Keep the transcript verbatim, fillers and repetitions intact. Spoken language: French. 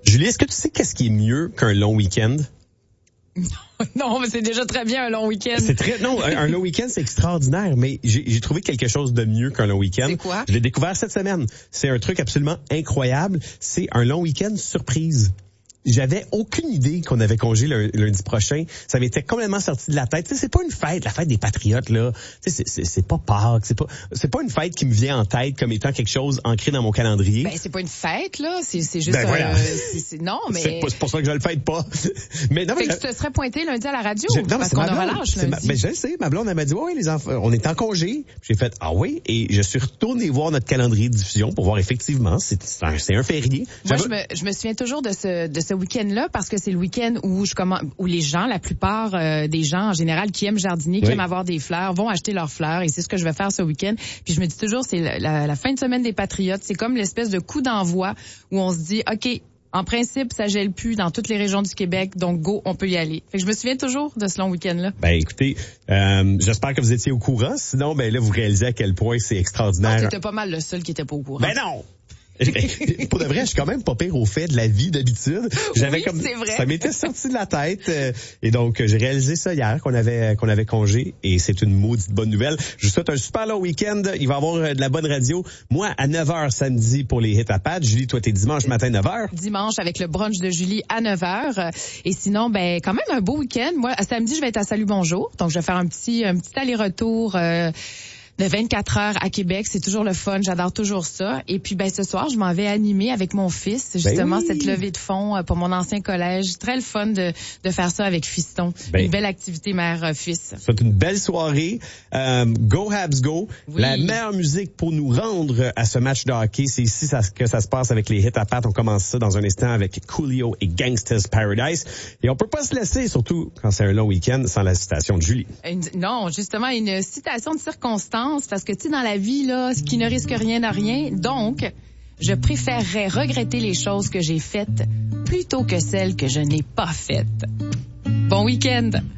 Julie, est-ce que tu sais qu'est-ce qui est mieux qu'un long week-end? Non, mais c'est déjà très bien un long week-end. C'est très non, un, un long week-end c'est extraordinaire, mais j'ai, j'ai trouvé quelque chose de mieux qu'un long week-end. C'est quoi? Je l'ai découvert cette semaine. C'est un truc absolument incroyable. C'est un long week-end surprise. J'avais aucune idée qu'on avait congé le, lundi prochain. Ça m'était complètement sorti de la tête. Tu sais, c'est pas une fête, la fête des patriotes là. Tu sais, c'est, c'est, c'est pas Pâques, c'est pas, c'est pas une fête qui me vient en tête comme étant quelque chose ancré dans mon calendrier. Ben c'est pas une fête là, c'est, c'est juste. Ben voilà. euh, c'est, c'est, non, mais. C'est, pas, c'est pour ça que je le fête pas. mais non, fait mais que tu te serais pointé lundi à la radio je, non, parce qu'on a relâche lundi. Ma, ben je le sais, ma blonde elle m'a dit ouais, les enfants, on est en congé. J'ai fait ah oui, et je suis retourné voir notre calendrier de diffusion pour voir effectivement c'est, c'est un, c'est un férié. Moi, je me, je me souviens toujours de ce de ce week-end là parce que c'est le week-end où je commence, où les gens, la plupart euh, des gens en général qui aiment jardiner, qui oui. aiment avoir des fleurs, vont acheter leurs fleurs et c'est ce que je vais faire ce week-end. Puis je me dis toujours, c'est la, la, la fin de semaine des Patriotes, c'est comme l'espèce de coup d'envoi où on se dit, ok, en principe, ça gèle plus dans toutes les régions du Québec, donc go, on peut y aller. Fait que je me souviens toujours de ce long week-end-là. Ben écoutez, euh, j'espère que vous étiez au courant, sinon ben là vous réalisez à quel point c'est extraordinaire. Ah, t'étais pas mal le seul qui était pas au courant. Ben non. Pour de vrai, je suis quand même pas pire au fait de la vie d'habitude. J'avais oui, comme c'est vrai. ça m'était sorti de la tête euh, et donc j'ai réalisé ça hier qu'on avait qu'on avait congé et c'est une maudite bonne nouvelle. Je vous souhaite un super long week-end. Il va y avoir de la bonne radio. Moi à neuf heures samedi pour les hits à Pat. Julie, toi t'es dimanche matin neuf heures. Dimanche avec le brunch de Julie à neuf heures. Et sinon, ben quand même un beau week-end. Moi, à samedi, je vais être à Salut Bonjour. Donc je vais faire un petit un petit aller-retour. Euh, de vingt-quatre heures à Québec, c'est toujours le fun, j'adore toujours ça. Et puis ben ce soir, je m'en vais animer avec mon fils, justement, ben oui. cette levée de fonds pour mon ancien collège. Très le fun de, de faire ça avec Fiston. Ben, une belle activité mère-fils. C'est une belle soirée. Euh, go Habs Go. Oui. La meilleure musique pour nous rendre à ce match de hockey, c'est ici ça, que ça se passe avec les hits à Pat. On commence ça dans un instant avec Coolio et Gangsta's Paradise. Et on peut pas se laisser, surtout quand c'est un long week-end, sans la citation de Julie. Une, non, justement, une citation de circonstance. Parce que, tu sais, dans la vie, là, ce qui ne risque rien n'a rien. Donc, je préférerais regretter les choses que j'ai faites plutôt que celles que je n'ai pas faites. Bon week-end!